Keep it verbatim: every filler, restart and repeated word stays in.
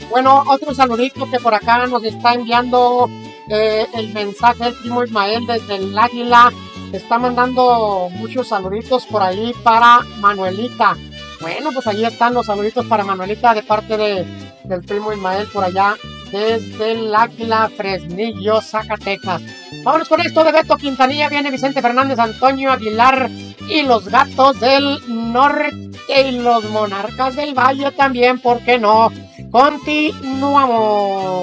Bueno, otro saludito que por acá nos está enviando eh, el mensaje el primo Ismael desde el Águila. Está mandando muchos saluditos por ahí para Manuelita. Bueno, pues ahí están los saluditos para Manuelita de parte de, del primo Ismael por allá desde el Águila, Fresnillo, Zacatecas. Vámonos con esto de Beto Quintanilla. Viene Vicente Fernández, Antonio Aguilar y los Gatos del Norte y los Monarcas del Valle también, ¿por qué no? Continuamos.